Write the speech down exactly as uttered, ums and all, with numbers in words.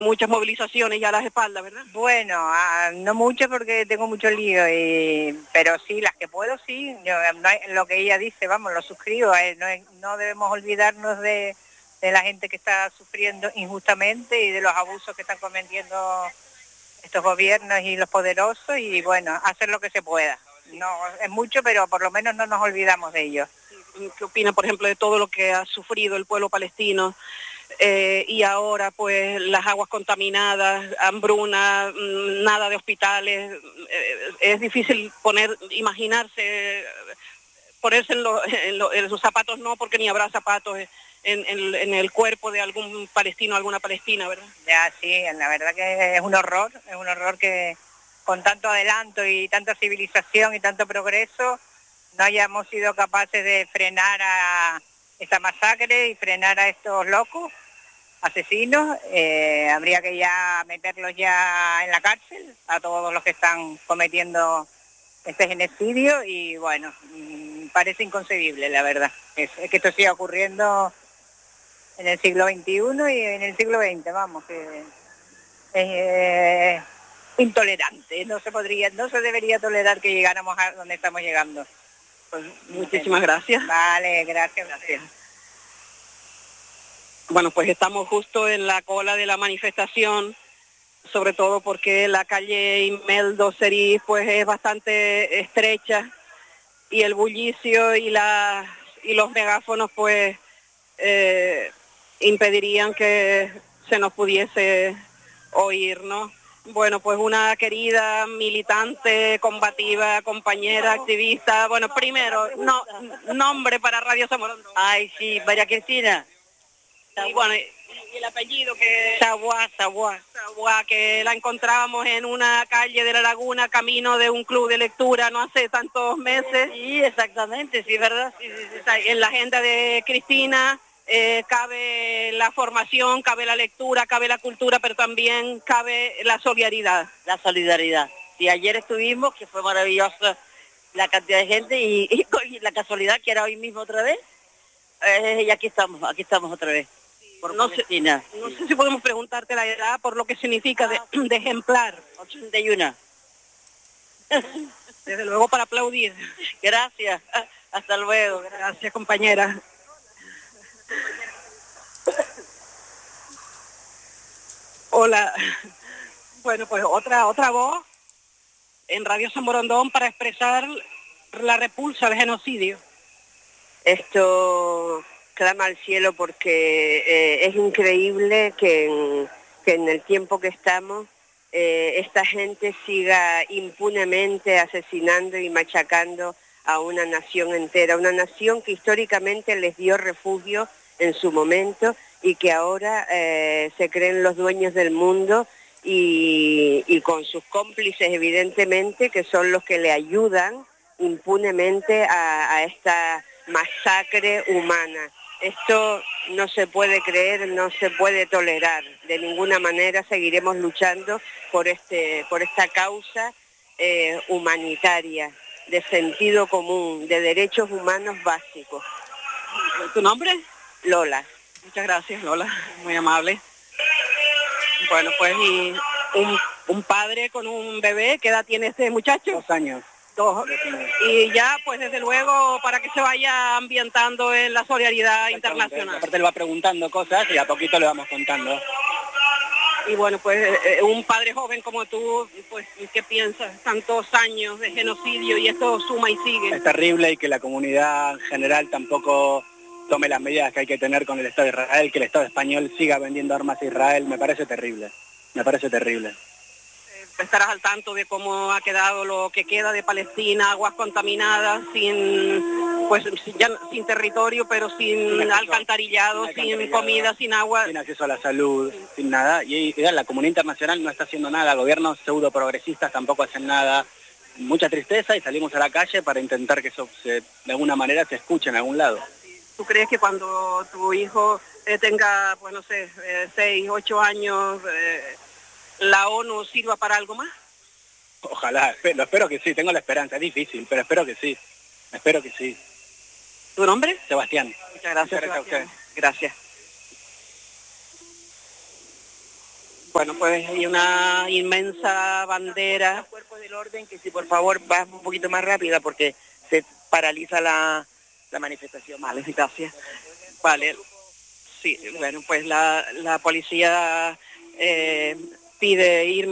muchas movilizaciones ya a las espaldas, ¿verdad? Bueno, ah, no mucho porque tengo mucho lío, y, pero sí, las que puedo, sí. Yo, no hay, lo que ella dice, vamos, lo suscribo. Eh, no, no debemos olvidarnos de, de la gente que está sufriendo injustamente y de los abusos que están cometiendo estos gobiernos y los poderosos, y bueno, hacer lo que se pueda. No es mucho, pero por lo menos no nos olvidamos de ellos. ¿Qué opina, por ejemplo, de todo lo que ha sufrido el pueblo palestino? Eh, y ahora pues las aguas contaminadas, hambruna, nada de hospitales, eh, es difícil poner, imaginarse, ponerse en, lo, en, lo, en sus zapatos, no, porque ni habrá zapatos en, en, en el cuerpo de algún palestino, alguna palestina, ¿verdad? Ya, sí, la verdad que es un horror, es un horror que con tanto adelanto y tanta civilización y tanto progreso no hayamos sido capaces de frenar a esta masacre y frenar a estos locos asesinos. Eh, habría que ya meterlos ya en la cárcel a todos los que están cometiendo este genocidio, y bueno, parece inconcebible, la verdad, es, es que esto siga ocurriendo en el siglo veintiuno y en el siglo veinte, vamos, que es eh, intolerante, no se podría, no se debería tolerar que llegáramos a donde estamos llegando. Pues muchísimas gracias. Vale, gracias, gracias. Bueno, pues estamos justo en la cola de la manifestación, sobre todo porque la calle Imeldo Cerí pues es bastante estrecha y el bullicio y, la, y los megáfonos pues eh, impedirían que se nos pudiese oír, ¿no? Bueno, pues una querida militante, combativa, compañera, activista. Bueno, primero, no, nombre para Radio Zamorondón. Ay, sí, María Cristina. Y bueno, y el apellido que... Saguá, Saguá. Saguá, que la encontrábamos en una calle de La Laguna, camino de un club de lectura, no hace tantos meses. Sí, exactamente, sí, ¿verdad? Sí, sí, sí. En la agenda de Cristina eh, cabe la formación, cabe la lectura, cabe la cultura, pero también cabe la solidaridad. La solidaridad. Sí, ayer estuvimos, que fue maravillosa la cantidad de gente, y, y, y la casualidad que era hoy mismo otra vez, eh, y aquí estamos, aquí estamos otra vez. Por no, sé, no sé si podemos preguntarte la edad por lo que significa de, de ejemplar. ochenta y uno. Desde luego para aplaudir. Gracias. Hasta luego. Gracias, compañera. Hola. Bueno, pues otra otra voz en Radio Zamorondón para expresar la repulsa del genocidio. Esto clama al cielo porque eh, es increíble que en, que en el tiempo que estamos eh, esta gente siga impunemente asesinando y machacando a una nación entera, una nación que históricamente les dio refugio en su momento y que ahora eh, se creen los dueños del mundo y, y con sus cómplices evidentemente, que son los que le ayudan impunemente a, a esta masacre humana. Esto no se puede creer, no se puede tolerar. De ninguna manera seguiremos luchando por, este, por esta causa eh, humanitaria, de sentido común, de derechos humanos básicos. ¿Tu nombre? Lola. Muchas gracias, Lola, muy amable. Bueno, pues y un, un padre con un bebé, ¿qué edad tiene este muchacho? Dos años. Dos. Y ya, pues desde luego, para que se vaya ambientando en la solidaridad internacional. Aparte le va preguntando cosas y a poquito le vamos contando. Y bueno, pues eh, un padre joven como tú, pues ¿qué piensas? Tantos años de genocidio y esto suma y sigue. Es terrible y que la comunidad en general tampoco tome las medidas que hay que tener con el Estado de Israel, que el Estado español siga vendiendo armas a Israel, me parece terrible, me parece terrible. Estarás al tanto de cómo ha quedado lo que queda de Palestina, aguas contaminadas, sin pues ya sin territorio, pero sin, sin alcantarillado, sin, alcantarillado, sin comida, sin agua. Sin acceso a la salud, sí. Sin nada. Y, y la comunidad internacional no está haciendo nada, gobiernos pseudo progresistas tampoco hacen nada. Mucha tristeza y salimos a la calle para intentar que eso se, de alguna manera se escuche en algún lado. ¿Tú crees que cuando tu hijo eh, tenga, pues no sé, eh, seis, ocho años... Eh, ¿la ONU sirva para algo más? Ojalá, lo espero que sí, tengo la esperanza, es difícil, pero espero que sí, espero que sí. ¿Tu nombre? Sebastián. Muchas gracias, Muchas gracias a usted. Gracias. Bueno, pues hay una inmensa bandera. Los cuerpos del orden, que si por favor vas un poquito más rápida porque se paraliza la, la manifestación. Vale, gracias. Vale, sí, bueno, pues la, la policía eh, pide ir